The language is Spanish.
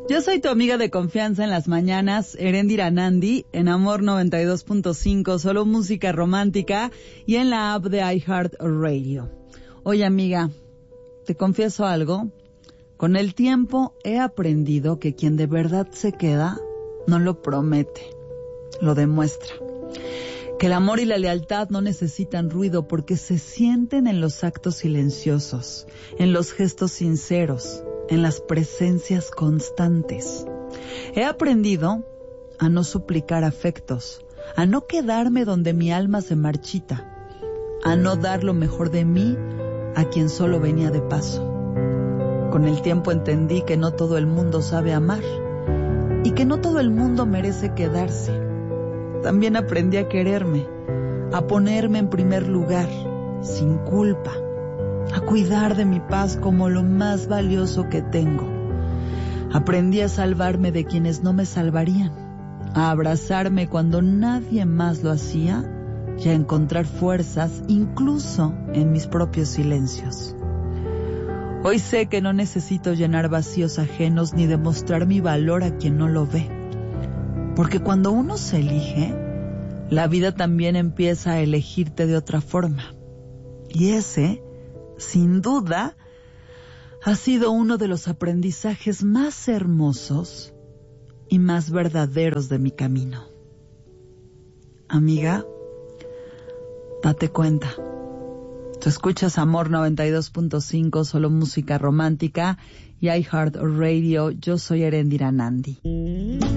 Yo soy tu amiga de confianza en las mañanas, Erendira Nandi, en Amor 92.5, solo música romántica, y en la app de iHeartRadio. Oye, amiga, te confieso algo. Con el tiempo he aprendido que quien de verdad se queda no lo promete, lo demuestra. Que el amor y la lealtad no necesitan ruido porque se sienten en los actos silenciosos, en los gestos sinceros, en las presencias constantes. He aprendido a no suplicar afectos, a no quedarme donde mi alma se marchita, a no dar lo mejor de mí a quien solo venía de paso. Con el tiempo entendí que no todo el mundo sabe amar y que no todo el mundo merece quedarse. También aprendí a quererme, a ponerme en primer lugar, sin culpa, a cuidar de mi paz como lo más valioso que tengo. Aprendí a salvarme de quienes no me salvarían, a abrazarme cuando nadie más lo hacía y a encontrar fuerzas incluso en mis propios silencios. Hoy sé que no necesito llenar vacíos ajenos ni demostrar mi valor a quien no lo ve, porque cuando uno se elige, la vida también empieza a elegirte de otra forma. Y ese, sin duda, ha sido uno de los aprendizajes más hermosos y más verdaderos de mi camino. Amiga, date cuenta. Tú escuchas Amor 92.5, solo música romántica, y iHeartRadio. Yo soy Erendira Nandi.